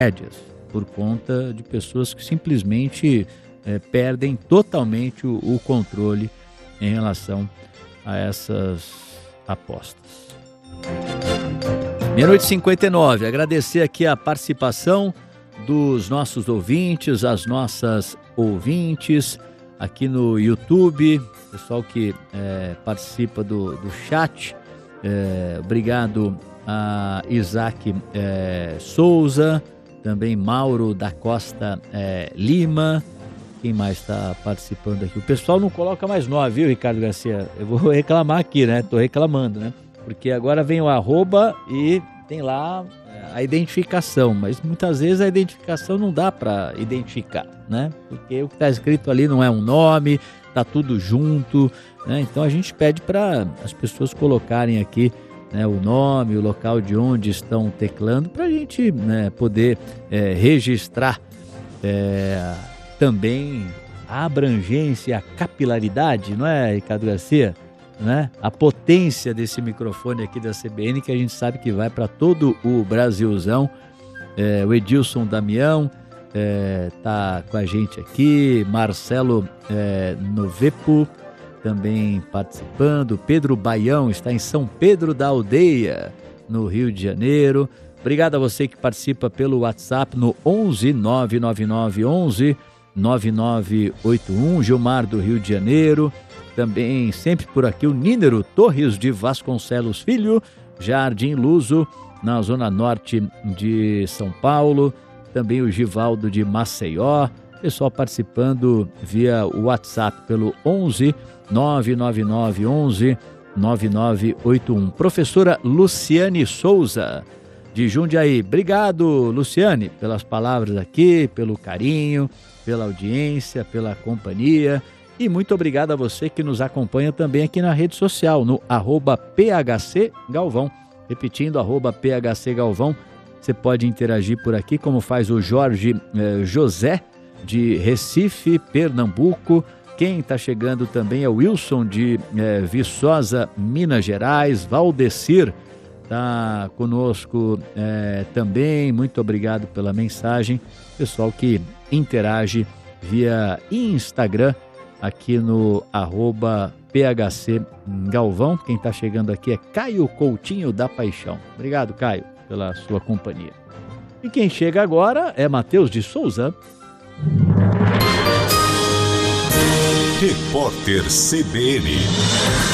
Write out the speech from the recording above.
tragédias por conta de pessoas que simplesmente perdem totalmente o controle em relação a essas apostas. 00:59, agradecer aqui a participação dos nossos ouvintes, as nossas ouvintes aqui no YouTube, pessoal que participa do chat, obrigado a Isaac Souza, também Mauro da Costa Lima, quem mais está participando aqui? O pessoal não coloca mais 9, viu, Ricardo Garcia? Eu vou reclamar aqui, né? Tô reclamando, né? Porque agora vem o arroba e tem lá a identificação, mas muitas vezes a identificação não dá para identificar, né? Porque o que está escrito ali não é um nome, tá tudo junto, né? Então a gente pede para as pessoas colocarem aqui, né, o nome, o local de onde estão teclando, para a gente, né, poder registrar também a abrangência, a capilaridade, não é, Ricardo Garcia? Né? A potência desse microfone aqui da CBN, que a gente sabe que vai para todo o Brasilzão. O Edilson Damião tá com a gente aqui, Marcelo Novepo também participando, Pedro Baião está em São Pedro da Aldeia, no Rio de Janeiro. Obrigado a você que participa pelo WhatsApp no 11 999 11 9981, Gilmar do Rio de Janeiro. Também sempre por aqui o Nínero Torres de Vasconcelos Filho, Jardim Luso, na zona norte de São Paulo. Também o Givaldo de Maceió. Pessoal participando via WhatsApp pelo 11 999 11 9981. Professora Luciane Souza, de Jundiaí. Obrigado, Luciane, pelas palavras aqui, pelo carinho, pela audiência, pela companhia. E muito obrigado a você que nos acompanha também aqui na rede social, no @PHCGalvão. Repetindo, @PHCGalvão. Você pode interagir por aqui, como faz o Jorge José, de Recife, Pernambuco. Quem está chegando também é o Wilson, de Viçosa, Minas Gerais. Valdecir está conosco também. Muito obrigado pela mensagem. Pessoal que interage via Instagram, aqui no @PHCGalvão. Quem está chegando aqui é Caio Coutinho da Paixão. Obrigado, Caio, pela sua companhia. E quem chega agora é Matheus de Souza. Repórter CBN.